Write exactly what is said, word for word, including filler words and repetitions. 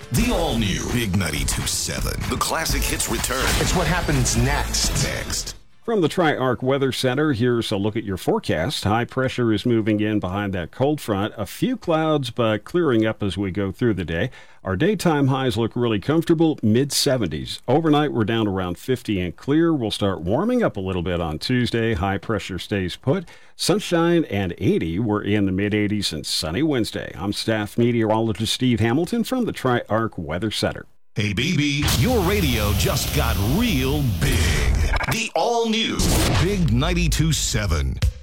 The all-new Big ninety-two point seven. The classic hits return. It's what happens next. Next. From the Tri-Arc Weather Center, here's a look at your forecast. High pressure is moving in behind that cold front. A few clouds, but clearing up as we go through the day. Our daytime highs look really comfortable, mid seventies. Overnight, we're down around fifty and clear. We'll start warming up a little bit on Tuesday. High pressure stays put. Sunshine and eighty. We're in the mid eighties and sunny Wednesday. I'm staff meteorologist Steve Hamilton from the Tri-Arc Weather Center. Hey, baby, your radio just got real big. The all-new Big ninety-two point seven.